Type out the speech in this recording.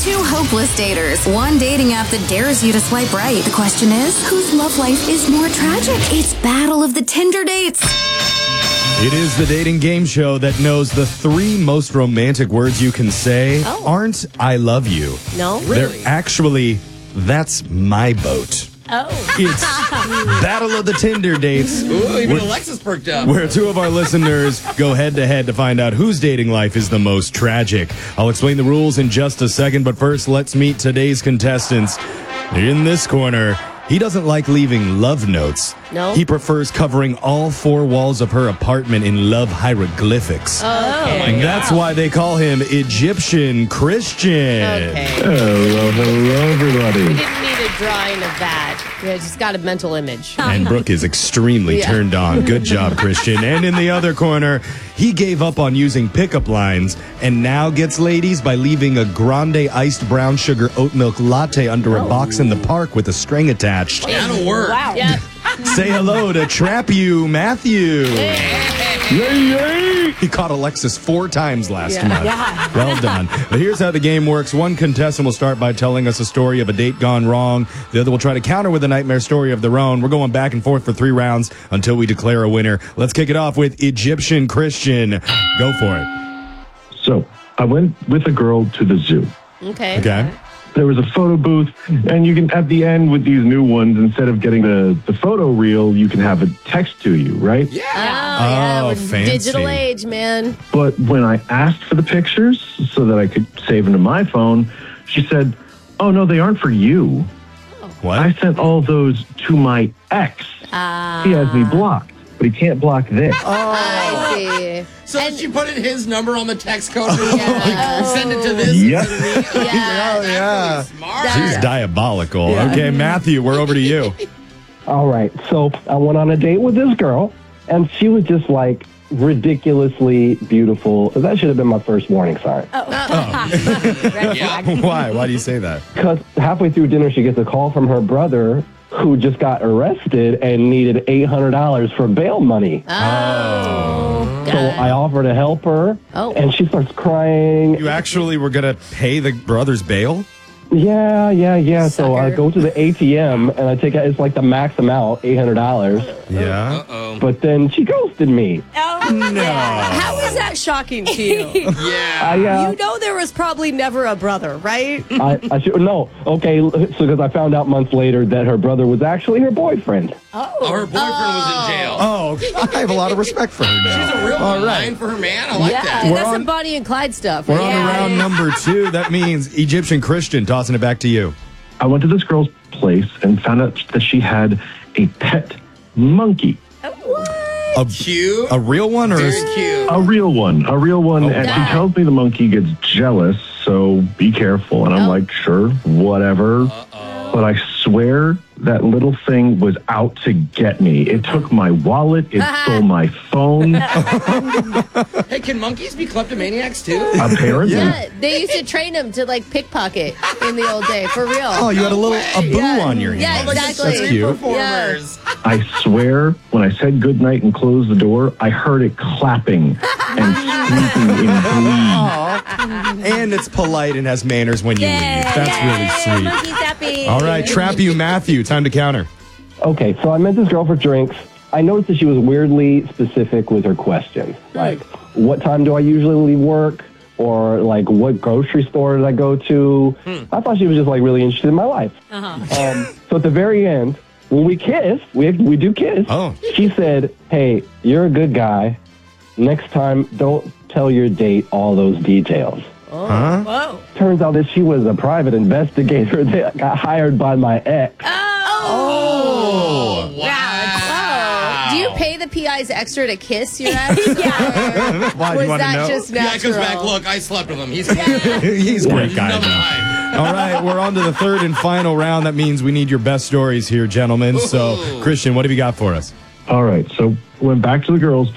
Two hopeless daters. One dating app that dares you to swipe right. The question is, whose love life is more tragic? It's Battle of the Tinder Dates. It is the dating game show that knows the three most romantic words you can say aren't I love you. No? They're actually, that's my boat. Oh. It's Battle of the Tinder Dates. Ooh, even Alexis perked up. Where two of our listeners go head-to-head to find out whose dating life is the most tragic. I'll explain the rules in just a second, but first, let's meet today's contestants. In this corner, he doesn't like leaving love notes. No? He prefers covering all four walls of her apartment in love hieroglyphics. And that's why they call him Egyptian Christian. Okay. Hello, everybody. We didn't need a drawing of that. Yeah, it's just got a mental image. And Brooke is extremely turned on. Good job, Christian. And in the other corner, he gave up on using pickup lines and now gets ladies by leaving a grande iced brown sugar oat milk latte under a box in the park with a string attached. That'll work. Wow. Yep. Say hello to Trap You, Matthew. He caught Alexis 4 times last month. Yeah. Well done. But here's how the game works. One contestant will start by telling us a story of a date gone wrong. The other will try to counter with a nightmare story of their own. We're going back and forth for 3 rounds until we declare a winner. Let's kick it off with Egyptian Christian. Go for it. So I went with a girl to the zoo. Okay. Okay. There was a photo booth, and you can, at the end with these new ones, instead of getting the photo reel, you can have it text to you, right? Oh, yeah. Oh, We're fancy. Digital age, man. But when I asked for the pictures so that I could save them to my phone, she said, "Oh, no, they aren't for you. What? I sent all those to my ex. He has me blocked, but he can't block this." I see. So she put in his number on the text code and send it to this. Yep. Yeah. That's really smart. She's diabolical. Okay, Matthew, we're over to you. All right. So I went on a date with this girl, and she was just like ridiculously beautiful. That should have been my first warning sign. Why? Why do you say that? Because halfway through dinner, she gets a call from her brother who just got arrested and needed $800 for bail money. So I offer to help her, and she starts crying. You actually were going to pay the brother's bail? Yeah. So Sucker. I go to the ATM, and I take out, it's like the max amount, $800. Yeah. But then she ghosted me. No. How is that shocking to you? Yeah. You know there was probably never a brother, right? I should no. Okay, so because I found out months later that her brother was actually her boyfriend. Oh, her boyfriend was in jail. Oh, I have a lot of respect for her now. She's a real All line for her man. I like that. That's some Bonnie and Clyde stuff. We're on to round number 2. That means Egyptian Christian, tossing it back to you. I went to this girl's place and found out that she had a pet monkey. Cute. A real one or Very cute. A real one. And she tells me the monkey gets jealous, so be careful. And I'm like, sure, whatever. But I swear that little thing was out to get me. It took my wallet. It stole my phone. Hey, can monkeys be kleptomaniacs too? Apparently. Yeah, they used to train them to like pickpocket in the old day, for real. Oh, you had a boo on your hand. Yeah, exactly. That's cute. Performers. I swear, when I said goodnight and closed the door, I heard it clapping and squeaking in glee. And it's polite and has manners when you leave. That's really sweet. Monkey's happy. All right, Trap You, Matthew. Time to counter. Okay, so I met this girl for drinks. I noticed that she was weirdly specific with her questions. Like, what time do I usually leave work? Or, like, what grocery store did I go to? I thought she was just, like, really interested in my life. So at the very end, when we kiss, we do kiss, she said, "Hey, you're a good guy. Next time, don't tell your date all those details." Whoa. Turns out that she was a private investigator that got hired by my ex. Oh, wow. Do you pay the PIs extra to kiss your ex? Why, Was you want to that know? just Yeah, natural? comes back. Look, I slept with him. He's He's a great guy. number though. 9. All right, we're on to the third and final round. That means we need your best stories here, gentlemen. So, Christian, what have you got for us? All right, so went back to the girls'